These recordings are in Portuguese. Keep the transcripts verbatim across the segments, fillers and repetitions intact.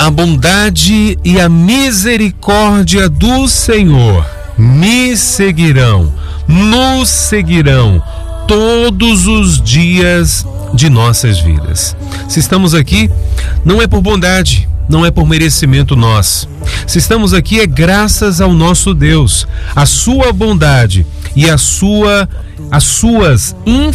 A bondade e a misericórdia do Senhor me seguirão, nos seguirão todos os dias de nossas vidas. Se estamos aqui, não é por bondade, não é por merecimento nosso. Se estamos aqui, é graças ao nosso Deus, a sua bondade e a sua, as suas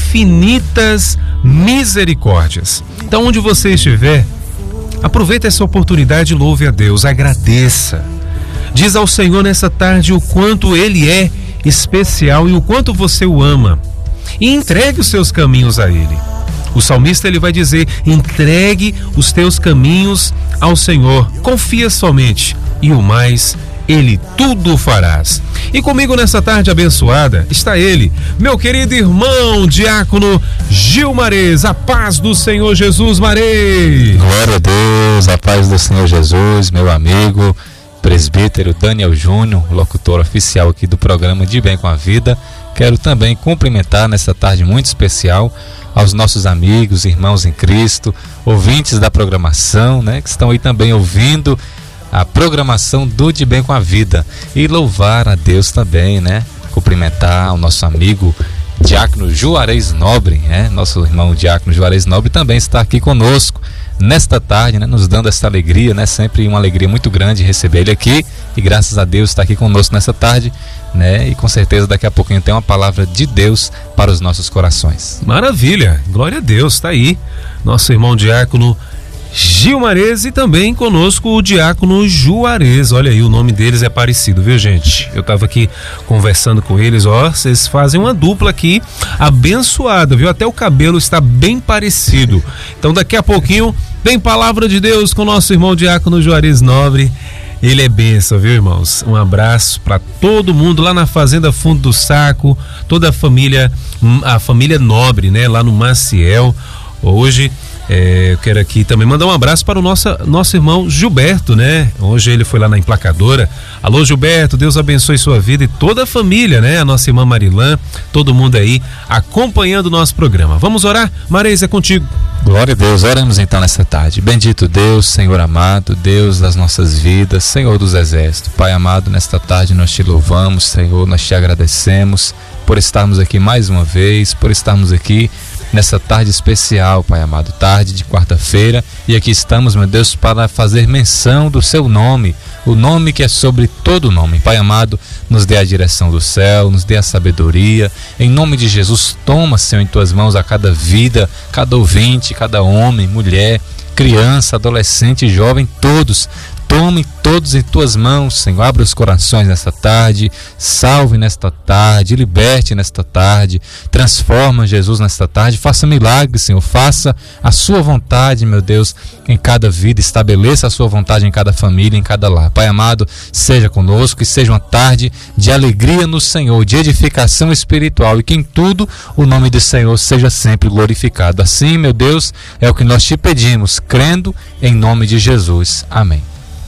infinitas misericórdias. Então, onde você estiver, aproveita essa oportunidade e louve a Deus, agradeça. Diz ao Senhor nessa tarde o quanto Ele é especial e o quanto você o ama. E entregue os seus caminhos a Ele. O salmista ele vai dizer: entregue os teus caminhos ao Senhor, confia somente, e o mais Ele tudo farás. E comigo nessa tarde abençoada está ele, meu querido irmão diácono Gil Marez. A paz do Senhor Jesus, Marez. Glória a Deus, a paz do Senhor Jesus, meu amigo presbítero Daniel Júnior, locutor oficial aqui do programa De Bem com a Vida. Quero também cumprimentar nessa tarde muito especial aos nossos amigos, irmãos em Cristo, ouvintes da programação, né, que estão aí também ouvindo a programação do De Bem com a Vida, e louvar a Deus também, né? Cumprimentar o nosso amigo Diácono Juarez Nobre, né? Nosso irmão Diácono Juarez Nobre também está aqui conosco nesta tarde, né? Nos dando essa alegria, né? Sempre uma alegria muito grande receber ele aqui, e graças a Deus está aqui conosco nessa tarde, né? E com certeza daqui a pouquinho tem uma palavra de Deus para os nossos corações. Maravilha, glória a Deus, está aí nosso irmão Diácono Gil Marez, e também conosco o Diácono Juarez. Olha aí, o nome deles é parecido, viu, gente? Eu tava aqui conversando com eles, ó, vocês fazem uma dupla aqui abençoada, viu? Até o cabelo está bem parecido. Então daqui a pouquinho tem palavra de Deus com o nosso irmão Diácono Juarez Nobre. Ele é bênção, viu, irmãos? Um abraço para todo mundo lá na Fazenda Fundo do Saco, toda a família, a família Nobre, né? Lá no Maciel. Hoje É, eu quero aqui também mandar um abraço para o nosso, nosso irmão Gilberto, né? Hoje ele foi lá na emplacadora. Alô, Gilberto, Deus abençoe sua vida e toda a família, né? A nossa irmã Marilã, todo mundo aí acompanhando o nosso programa. Vamos orar? Marez, é contigo. Glória a Deus, oramos então nessa tarde. Bendito Deus, Senhor amado, Deus das nossas vidas, Senhor dos exércitos. Pai amado, nesta tarde nós te louvamos, Senhor, nós te agradecemos por estarmos aqui mais uma vez, por estarmos aqui nessa tarde especial, Pai amado, tarde de quarta-feira, e aqui estamos, meu Deus, para fazer menção do seu nome, o nome que é sobre todo nome. Pai amado, nos dê a direção do céu, nos dê a sabedoria, em nome de Jesus. Toma, Senhor, em tuas mãos a cada vida, cada ouvinte, cada homem, mulher, criança, adolescente, jovem, todos. Tome todos em tuas mãos, Senhor. Abre os corações nesta tarde, salve nesta tarde, liberte nesta tarde, transforma, Jesus, nesta tarde. Faça milagres, Senhor. Faça a sua vontade, meu Deus, em cada vida. Estabeleça a sua vontade em cada família, em cada lar. Pai amado, seja conosco, e seja uma tarde de alegria no Senhor, de edificação espiritual, e que em tudo o nome do Senhor seja sempre glorificado. Assim, meu Deus, é o que nós te pedimos, crendo em nome de Jesus. Amém.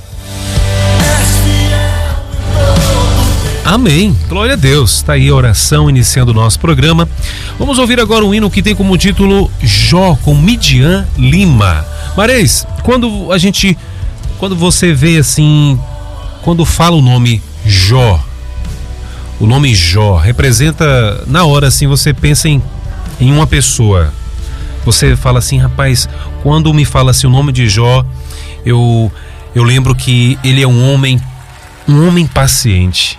Amém, glória a Deus. Está aí a oração iniciando o nosso programa. Vamos ouvir agora um hino que tem como título Jó, com Midian Lima. Marez, quando a gente, quando você vê assim, quando fala o nome Jó, o nome Jó representa, na hora assim, você pensa em, em uma pessoa. Você fala assim, rapaz, quando me fala assim o nome de Jó, eu, eu lembro que ele é um homem, um homem paciente.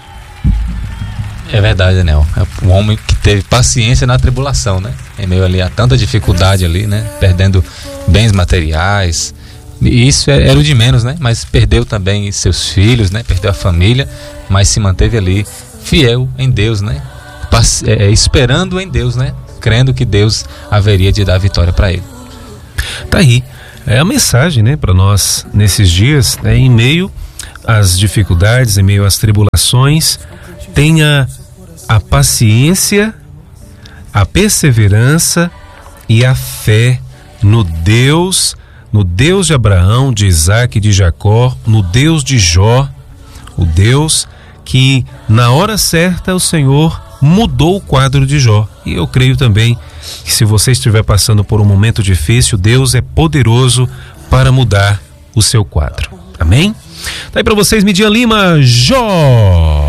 É verdade, Daniel. É um homem que teve paciência na tribulação, né? Em meio ali a tanta dificuldade ali, né? Perdendo bens materiais. E isso era o de menos, né? Mas perdeu também seus filhos, né? Perdeu a família, mas se manteve ali fiel em Deus, né? Paci- é, esperando em Deus, né? Crendo que Deus haveria de dar vitória para ele. Tá aí. É a mensagem, né? Para nós nesses dias, né? Em meio às dificuldades, em meio às tribulações, tenha a paciência, a perseverança e a fé no Deus, no Deus de Abraão, de Isaac e de Jacó, no Deus de Jó, o Deus que na hora certa o Senhor mudou o quadro de Jó. E eu creio também que se você estiver passando por um momento difícil, Deus é poderoso para mudar o seu quadro. Amém? Tá aí para vocês, Midian Lima, Jó.